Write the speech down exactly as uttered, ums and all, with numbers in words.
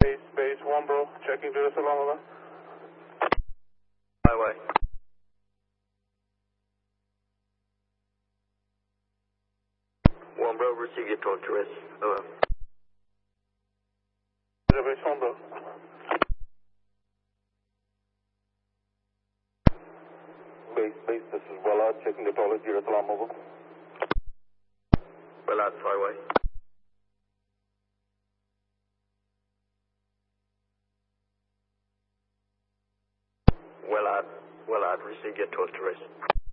Base, base, one bro, checking to the Islamabad. Highway. One bro, receive your talk to us. Hello. Base, one bro. Base, base, this is Wellard, checking the toilet here at Islamabad. Wellard, highway. Wellard, Wellard, receive your talk to us.